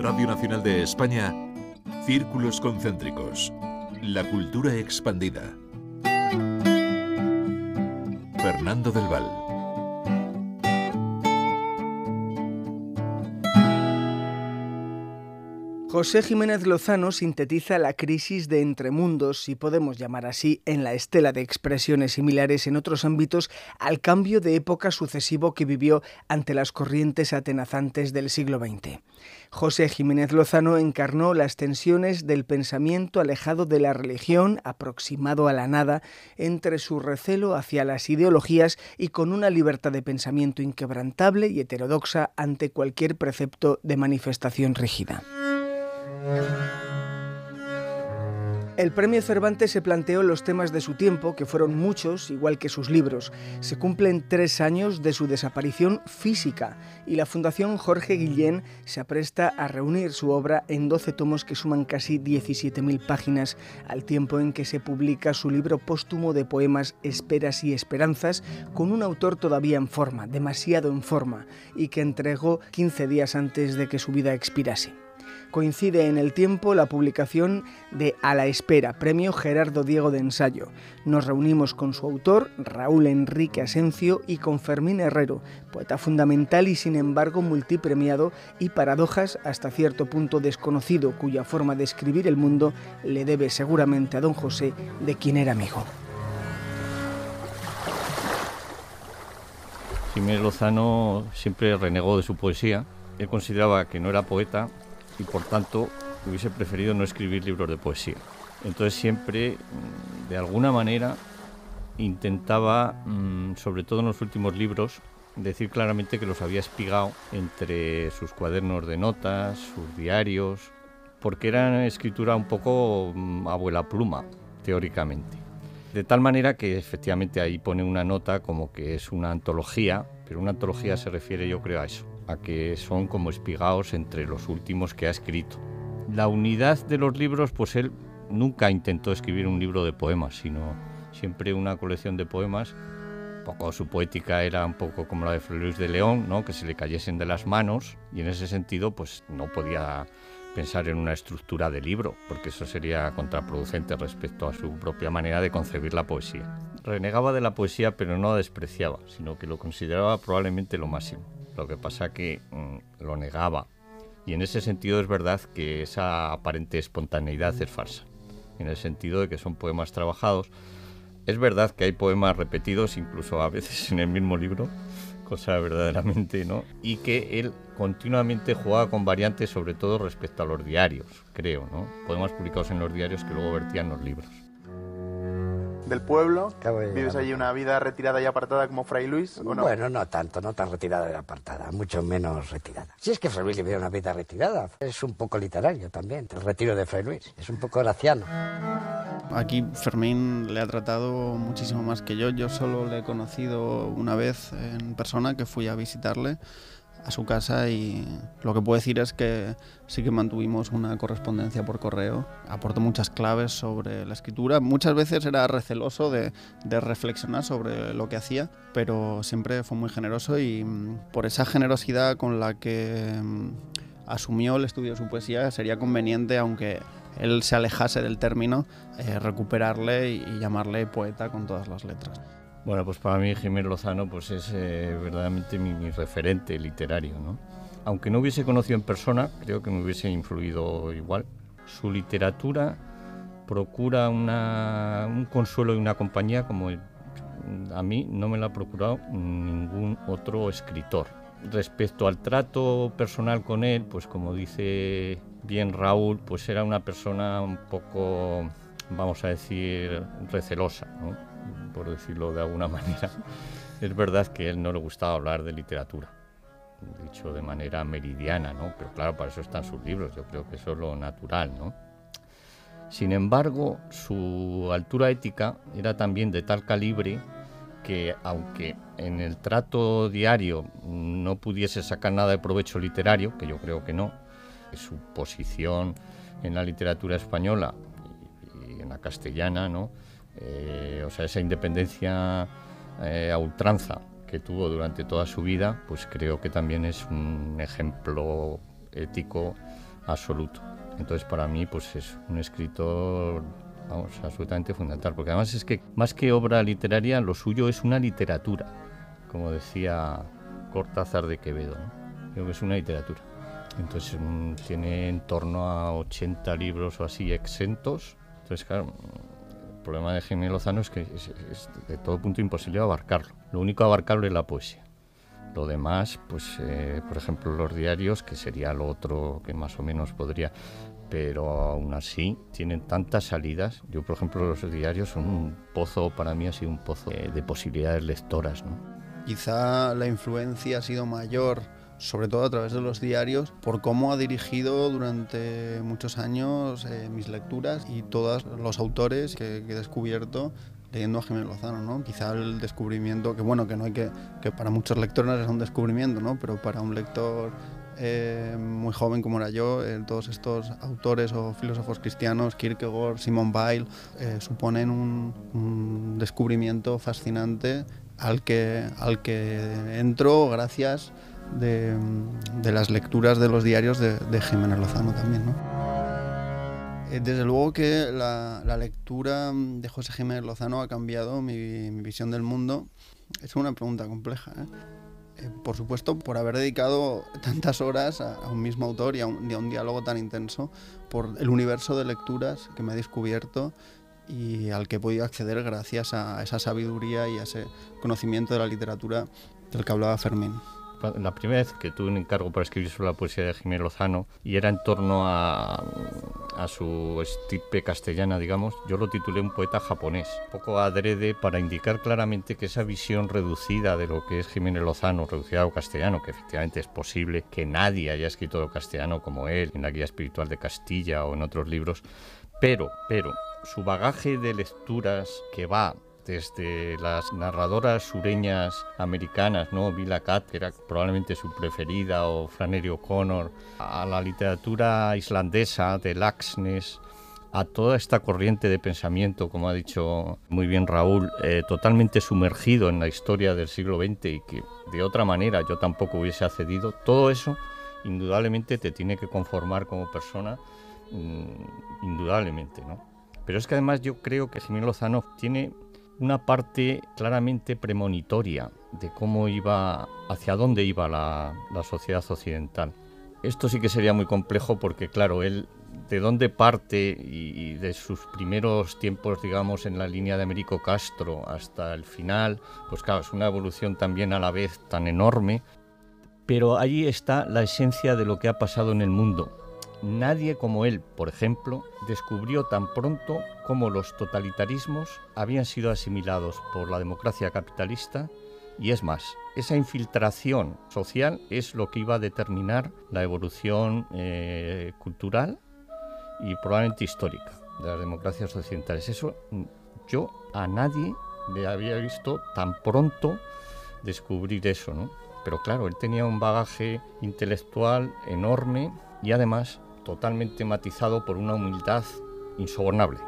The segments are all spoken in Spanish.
Radio Nacional de España, Círculos Concéntricos. La cultura expandida. Fernando del Val. José Jiménez Lozano sintetiza la crisis de entremundos, si podemos llamar así, en la estela de expresiones similares en otros ámbitos al cambio de época sucesivo que vivió ante las corrientes atenazantes del siglo XX. José Jiménez Lozano encarnó las tensiones del pensamiento alejado de la religión, aproximado a la nada, entre su recelo hacia las ideologías y con una libertad de pensamiento inquebrantable y heterodoxa ante cualquier precepto de manifestación rígida. El Premio Cervantes se planteó los temas de su tiempo, que fueron muchos, igual que sus libros. Se cumplen 3 años de su desaparición física y la Fundación Jorge Guillén se apresta a reunir su obra en 12 tomos que suman casi 17.000 páginas, al tiempo en que se publica su libro póstumo de poemas Esperas y Esperanzas, con un autor todavía en forma, demasiado en forma, y que entregó 15 días antes de que su vida expirase. Coincide en el tiempo la publicación de A la Espera, Premio Gerardo Diego de Ensayo. Nos reunimos con su autor, Raúl Enrique Asencio, y con Fermín Herrero, poeta fundamental y sin embargo multipremiado y paradojas hasta cierto punto desconocido, cuya forma de escribir el mundo le debe seguramente a don José, de quien era amigo. Jiménez Lozano siempre renegó de su poesía. Él consideraba que no era poeta y por tanto hubiese preferido no escribir libros de poesía. Entonces siempre, de alguna manera, intentaba, sobre todo en los últimos libros, decir claramente que los había espigado entre sus cuadernos de notas, sus diarios, porque era escritura un poco abuela pluma, teóricamente. De tal manera que efectivamente ahí pone una nota como que es una antología, pero una antología se refiere, yo creo, a eso, a que son como espigados entre los últimos que ha escrito. La unidad de los libros, pues él nunca intentó escribir un libro de poemas, sino siempre una colección de poemas. Un poco su poética era un poco como la de Fray Luis de León, ¿no? Que se le cayesen de las manos, y en ese sentido pues no podía pensar en una estructura de libro, porque eso sería contraproducente respecto a su propia manera de concebir la poesía. Renegaba de la poesía, pero no la despreciaba, sino que lo consideraba probablemente lo máximo. Lo que pasa que lo negaba, y en ese sentido es verdad que esa aparente espontaneidad es falsa, en el sentido de que son poemas trabajados. Es verdad que hay poemas repetidos, incluso a veces en el mismo libro, cosa verdaderamente, ¿no? Y que él continuamente jugaba con variantes, sobre todo respecto a los diarios, creo, ¿no? Poemas publicados en los diarios que luego vertían los libros. Del pueblo, ¿vives allí una vida retirada y apartada como Fray Luis o no? Bueno, no tanto, no tan retirada y apartada, mucho menos retirada. Si es que Fray Luis vivía una vida retirada, es un poco literario también, el retiro de Fray Luis, es un poco horaciano. Aquí Fermín le ha tratado muchísimo más que yo solo le he conocido una vez en persona, que fui a visitarle a su casa, y lo que puedo decir es que sí que mantuvimos una correspondencia por correo. Aportó muchas claves sobre la escritura. Muchas veces era receloso de reflexionar sobre lo que hacía, pero siempre fue muy generoso, y por esa generosidad con la que asumió el estudio de su poesía, sería conveniente, aunque él se alejase del término, recuperarle y llamarle poeta con todas las letras. Bueno, pues para mí Jiménez Lozano pues es verdaderamente mi referente literario, ¿no? Aunque no hubiese conocido en persona, creo que me hubiese influido igual. Su literatura procura un consuelo y una compañía como a mí no me la ha procurado ningún otro escritor. Respecto al trato personal con él, pues como dice bien Raúl, pues era una persona un poco, vamos a decir, recelosa, ¿no? Por decirlo de alguna manera. Es verdad que a él no le gustaba hablar de literatura, dicho de manera meridiana, ¿no? Pero claro, para eso están sus libros, yo creo que eso es lo natural, ¿no? Sin embargo, su altura ética era también de tal calibre que, aunque en el trato diario no pudiese sacar nada de provecho literario, que yo creo que no, su posición en la literatura española y en la castellana, ¿no? O sea, esa independencia a ultranza que tuvo durante toda su vida, pues creo que también es un ejemplo ético absoluto. Entonces para mí pues es un escritor, vamos, absolutamente fundamental, porque además es que más que obra literaria, lo suyo es una literatura, como decía Cortázar de Quevedo, ¿no? Creo que es una literatura. Entonces tiene en torno a 80 libros o así exentos. Entonces, claro, el problema de Jaime Lozano es que es de todo punto imposible abarcarlo. Lo único abarcable es la poesía. Lo demás, pues, por ejemplo, los diarios, que sería lo otro que más o menos podría, pero aún así tienen tantas salidas. Yo, por ejemplo, los diarios son un pozo, para mí ha sido un pozo de posibilidades lectoras, ¿no? Quizá la influencia ha sido mayor, sobre todo a través de los diarios, por cómo ha dirigido durante muchos años mis lecturas y todos los autores que he descubierto leyendo a Jaime Lozano, ¿no? Quizá el descubrimiento, que bueno, que no hay que para muchos lectores es un descubrimiento, ¿no? Pero para un lector muy joven como era yo, todos estos autores o filósofos cristianos, Kierkegaard, Simone Weil, suponen un descubrimiento fascinante al que entro gracias de las lecturas de los diarios de Jiménez Lozano también, ¿no? Desde luego que la lectura de José Jiménez Lozano ha cambiado mi visión del mundo. Es una pregunta compleja, ¿eh? Por supuesto, por haber dedicado tantas horas a un mismo autor y a un diálogo tan intenso, por el universo de lecturas que me he descubierto y al que he podido acceder gracias a esa sabiduría y a ese conocimiento de la literatura del que hablaba Fermín. La primera vez que tuve un encargo para escribir sobre la poesía de Jiménez Lozano, y era en torno a su estirpe castellana, digamos, yo lo titulé Un poeta japonés, un poco adrede para indicar claramente que esa visión reducida de lo que es Jiménez Lozano, reducida al castellano, que efectivamente es posible que nadie haya escrito lo castellano como él, en la Guía Espiritual de Castilla o en otros libros, pero su bagaje de lecturas que va desde las narradoras sureñas americanas, ¿no? Willa Cather, que era probablemente su preferida, o Flannery O'Connor, a la literatura islandesa de Laxness, a toda esta corriente de pensamiento, como ha dicho muy bien Raúl, totalmente sumergido en la historia del siglo XX y que de otra manera yo tampoco hubiese accedido. Todo eso indudablemente te tiene que conformar como persona, indudablemente, ¿no? Pero es que además yo creo que Jiménez Lozano tiene una parte claramente premonitoria de cómo iba, hacia dónde iba la sociedad occidental. Esto sí que sería muy complejo porque, claro, él de dónde parte y de sus primeros tiempos, digamos, en la línea de Américo Castro hasta el final, pues claro, es una evolución también a la vez tan enorme, pero allí está la esencia de lo que ha pasado en el mundo. Nadie como él, por ejemplo, descubrió tan pronto cómo los totalitarismos habían sido asimilados por la democracia capitalista y es más, esa infiltración social es lo que iba a determinar la evolución cultural y probablemente histórica de las democracias occidentales. Eso yo a nadie le había visto tan pronto descubrir eso, ¿no? Pero claro, él tenía un bagaje intelectual enorme y además totalmente matizado por una humildad insobornable.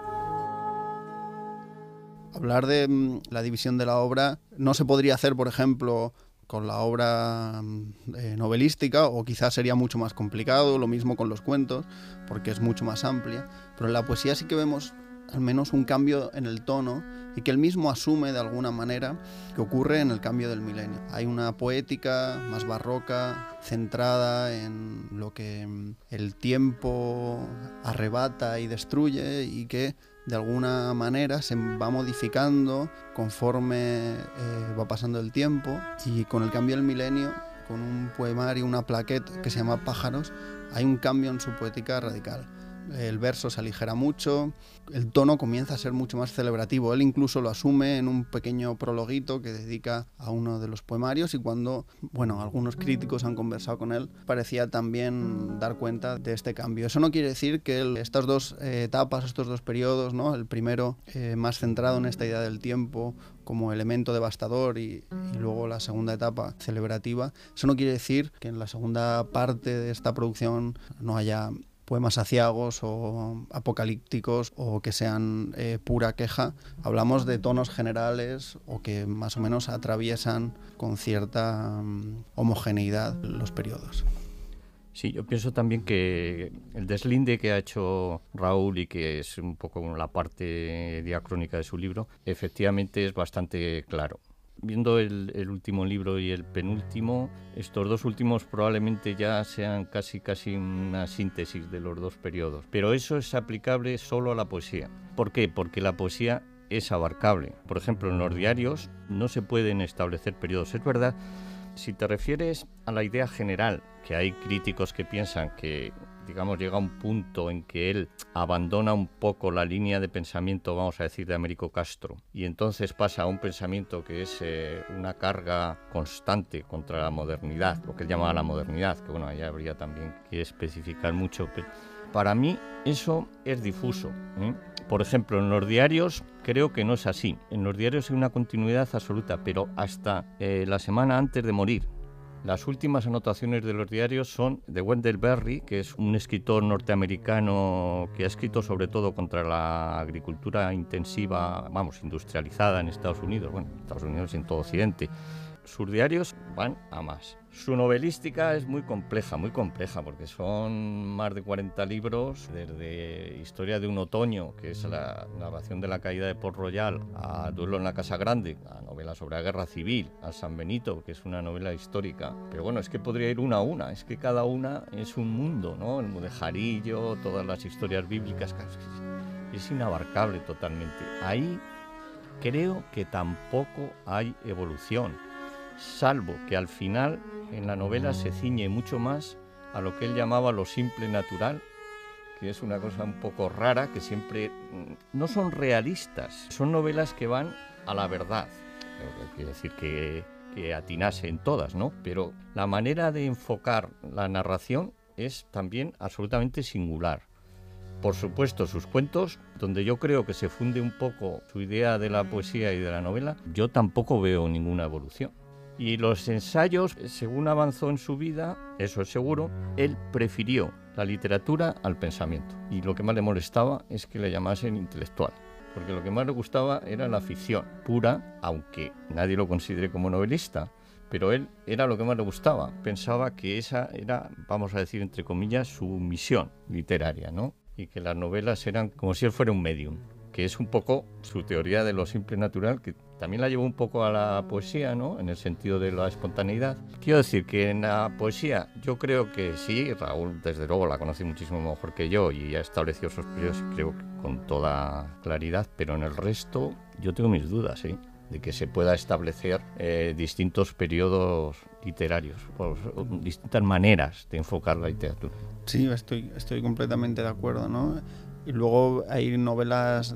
Hablar de la división de la obra no se podría hacer, por ejemplo, con la obra novelística, o quizás sería mucho más complicado, lo mismo con los cuentos, porque es mucho más amplia, pero en la poesía sí que vemos al menos un cambio en el tono y que él mismo asume de alguna manera que ocurre en el cambio del milenio. Hay una poética más barroca, centrada en lo que el tiempo arrebata y destruye y que de alguna manera se va modificando conforme va pasando el tiempo, y con el cambio del milenio, con un poemario, una plaqueta que se llama Pájaros, hay un cambio en su poética radical. El verso se aligera mucho, el tono comienza a ser mucho más celebrativo. Él incluso lo asume en un pequeño prologuito que dedica a uno de los poemarios, y cuando, bueno, algunos críticos han conversado con él, parecía también dar cuenta de este cambio. Eso no quiere decir que estas dos etapas, estos dos periodos, ¿no? El primero más centrado en esta idea del tiempo como elemento devastador y luego la segunda etapa celebrativa, eso no quiere decir que en la segunda parte de esta producción no haya poemas aciagos o apocalípticos o que sean pura queja. Hablamos de tonos generales o que más o menos atraviesan con cierta homogeneidad los periodos. Sí, yo pienso también que el deslinde que ha hecho Raúl y que es un poco la parte diacrónica de su libro, efectivamente es bastante claro. Viendo el último libro y el penúltimo, estos dos últimos probablemente ya sean casi una síntesis de los dos periodos. Pero eso es aplicable solo a la poesía. ¿Por qué? Porque la poesía es abarcable. Por ejemplo, en los diarios no se pueden establecer periodos. Es verdad, si te refieres a la idea general, que hay críticos que piensan que, digamos, llega un punto en que él abandona un poco la línea de pensamiento, vamos a decir, de Américo Castro, y entonces pasa a un pensamiento que es una carga constante contra la modernidad, lo que él llamaba la modernidad, que bueno, allá habría también que especificar mucho, pero para mí eso es difuso, ¿eh? Por ejemplo, en los diarios creo que no es así. En los diarios hay una continuidad absoluta, pero hasta la semana antes de morir. Las últimas anotaciones de los diarios son de Wendell Berry, que es un escritor norteamericano que ha escrito sobre todo contra la agricultura intensiva, industrializada en Estados Unidos, Estados Unidos y en todo Occidente. Sus diarios van a más. Su novelística es muy compleja, porque son más de 40 libros, desde Historia de un otoño, que es la narración de la caída de Port Royal, a Duelo en la Casa Grande, a novela sobre la guerra civil, a San Benito, que es una novela histórica. Pero bueno, es que podría ir una a una, es que cada una es un mundo, ¿no? El Mudejarillo, todas las historias bíblicas, es inabarcable totalmente. Ahí creo que tampoco hay evolución, salvo que al final en la novela se ciñe mucho más a lo que él llamaba lo simple natural, que es una cosa un poco rara, que siempre no son realistas, son novelas que van a la verdad. Quiere decir que atinase en todas, ¿no? Pero la manera de enfocar la narración es también absolutamente singular. Por supuesto, sus cuentos, donde yo creo que se funde un poco su idea de la poesía y de la novela, yo tampoco veo ninguna evolución. Y los ensayos, según avanzó en su vida, eso es seguro, él prefirió la literatura al pensamiento. Y lo que más le molestaba es que le llamasen intelectual, porque lo que más le gustaba era la ficción pura, aunque nadie lo considere como novelista, pero él era lo que más le gustaba. Pensaba que esa era, vamos a decir entre comillas, su misión literaria, ¿no? Y que las novelas eran como si él fuera un medium, que es un poco su teoría de lo simple natural, que también la llevó un poco a la poesía, ¿no? En el sentido de la espontaneidad. Quiero decir que en la poesía yo creo que sí, Raúl desde luego la conoce muchísimo mejor que yo y ha establecido esos periodos, creo que con toda claridad, pero en el resto yo tengo mis dudas, ¿eh? De que se pueda establecer distintos periodos literarios, o distintas maneras de enfocar la literatura. Sí, estoy completamente de acuerdo, ¿no? Y luego hay novelas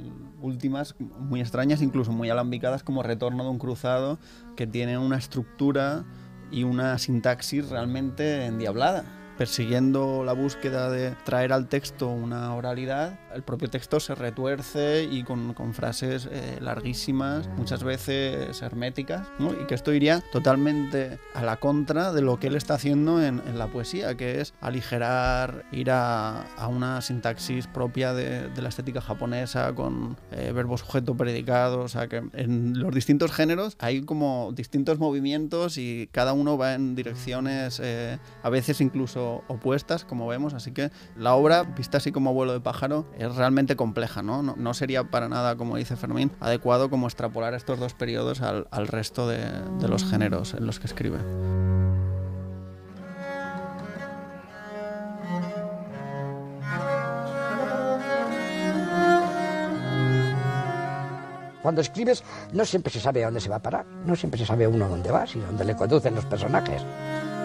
últimas muy extrañas, incluso muy alambicadas, como Retorno de un cruzado, que tienen una estructura y una sintaxis realmente endiablada. Persiguiendo la búsqueda de traer al texto una oralidad, el propio texto se retuerce y con frases larguísimas, muchas veces herméticas, ¿no? Y que esto iría totalmente a la contra de lo que él está haciendo en la poesía, que es aligerar, ir a una sintaxis propia de la estética japonesa, con verbo, sujeto, predicado. O sea, que en los distintos géneros hay como distintos movimientos y cada uno va en direcciones a veces incluso opuestas, como vemos, así que la obra, vista así como vuelo de pájaro, es realmente compleja, ¿no? No sería para nada, como dice Fermín, adecuado como extrapolar estos dos periodos al resto de los géneros en los que escribe. Cuando escribes no siempre se sabe a dónde se va a parar, no siempre se sabe uno dónde va, sino dónde le conducen los personajes.